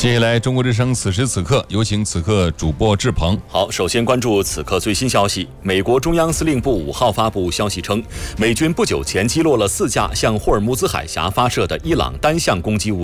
接下来，中国之声此时此刻，有请此刻主播志鹏。 好，首先关注此刻最新消息。美国中央司令部5号发布消息称，美军不久前击落了4架向霍尔木兹海峡发射的伊朗单向攻击无